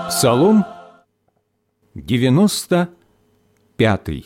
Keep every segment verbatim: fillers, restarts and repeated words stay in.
Псалом девяносто пятый.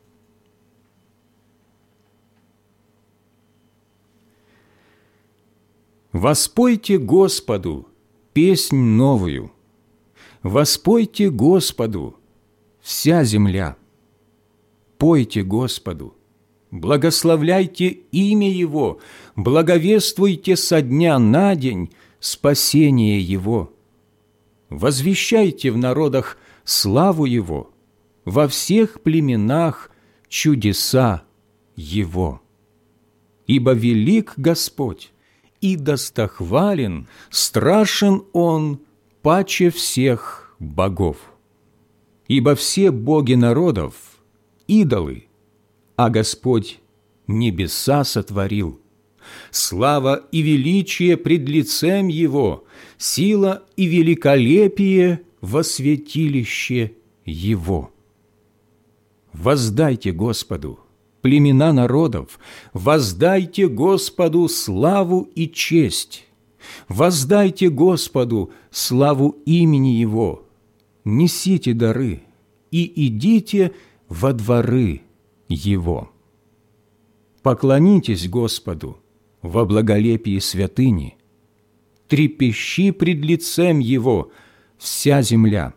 Воспойте Господу песнь новую, воспойте Господу вся земля. Пойте Господу, благословляйте имя Его, благовествуйте со дня на день спасение Его. Возвещайте в народах славу Его, во всех племенах чудеса Его. Ибо велик Господь, и достохвален, страшен Он паче всех богов. Ибо все боги народов – идолы, а Господь небеса сотворил. Слава и величие пред лицем Его, сила и великолепие во святилище Его. Воздайте Господу, племена народов, воздайте Господу славу и честь. Воздайте Господу славу имени Его. Несите дары и идите во дворы Его. Поклонитесь Господу во благолепии святыни. Трепещи пред лицем Его вся земля.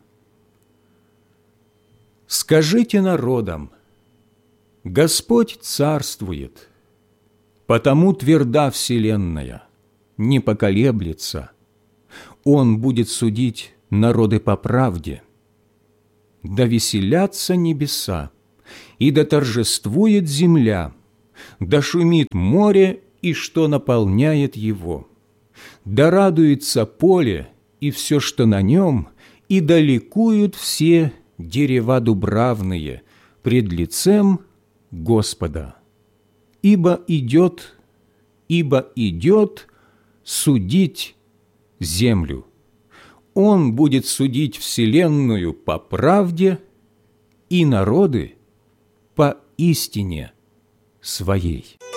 Скажите народам: Господь царствует, потому тверда вселенная, не поколеблется. Он будет судить народы по правде. Да веселятся небеса, и да торжествует земля, да шумит море, и что наполняет его. Да радуется поле и все, что на нем, и да ликуют все дерева дубравные пред лицем Господа. Ибо идет, ибо идет судить землю. Он будет судить вселенную по правде и народы по истине своей.